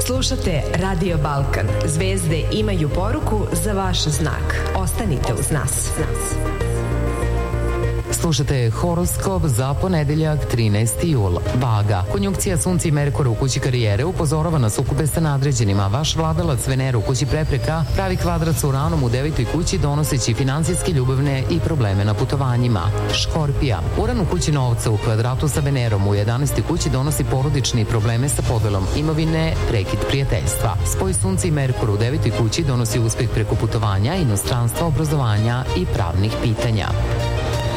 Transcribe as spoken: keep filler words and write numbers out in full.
Slušate Radio Balkan. Zvezde imaju poruku za vaš znak. Ostanite uz nas. Slušate horoskop za ponedeljak trinaesti jul. Vaga. Konjunkcija Sunca i Merkura u kući karijere upozorava na sukobe sa nadređenima. Vaš vladalac Venera u kući prepreka pravi kvadrat sa Uranom u devetoj kući, donoseći finansijske, ljubavne i probleme na putovanjima. Škorpija. Uran u kući novca u kvadratu sa Venerom u jedanaestoj kući donosi porodični probleme sa podelom imovine, prekid prijateljstva. Spoj Sunca i Merkura u devetoj kući donosi uspeh preko putovanja, inostranstva, obrazovanja i pravnih pitanja.